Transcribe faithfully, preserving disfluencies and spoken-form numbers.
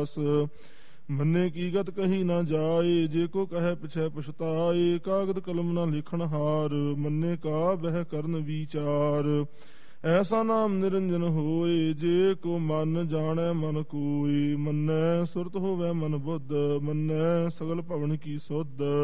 ਰਾਸ। ਮੰਨੇ ਕੀ ਗਤ ਕਹੀ ਨਾ ਜਾਏ, ਜੇ ਕੋ ਕਹੈ ਪਿਛੈ ਪਛਤਾਏ। ਕਾਗਦ ਕਲਮ ਨਾ ਲਿਖਣ ਹਾਰ, ਮੰਨੇ ਕਾ ਬਹਿ ਕਰਨ ਵਿਚਾਰ। ਐਸਾ ਨਾਮ ਨਿਰੰਜਨ ਹੋਏ, ਜੇ ਕੋ ਮਨ ਜਾਣੈ ਮਨ ਕੋਇ। ਮੰਨੈ ਸੁਰਤ ਹੋਵੈ ਮਨ ਬੁੱਧ, ਮੰਨੈ ਸਗਲ ਭਵਨ ਕੀ ਸੁਧ।